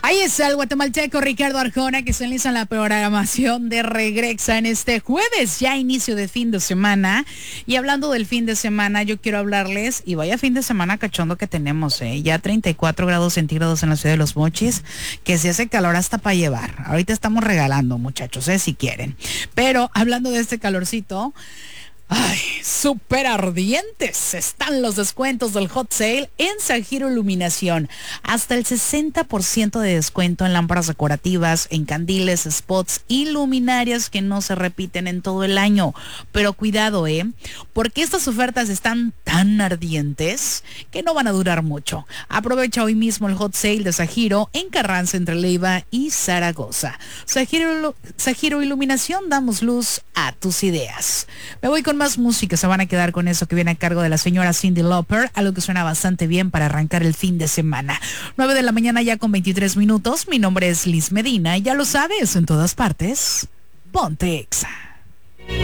Ahí está el guatemalteco Ricardo Arjona, que se enliza en la programación de Regresa en este jueves, ya inicio de fin de semana. Y hablando del fin de semana, yo quiero hablarles, y vaya fin de semana cachondo que tenemos, ya 34 grados centígrados en la ciudad de Los Mochis, que se hace calor hasta para llevar. Ahorita estamos regalando, muchachos, si quieren. Pero hablando de este calorcito, ay, súper ardientes están los descuentos del Hot Sale en Sajiro Iluminación. Hasta el 60% de descuento en lámparas decorativas, en candiles, spots y luminarias que no se repiten en todo el año. Pero cuidado, porque estas ofertas están tan ardientes que no van a durar mucho. Aprovecha hoy mismo el Hot Sale de Sajiro en Carranza, entre Leiva y Zaragoza. Sajiro Iluminación, damos luz a tus ideas. Me voy con más música, se van a quedar con eso que viene a cargo de la señora Cyndi Lauper, algo que suena bastante bien para arrancar el fin de semana. 9 de la mañana ya con 23 minutos, mi nombre es Liz Medina y ya lo sabes, en todas partes, ponte Exa.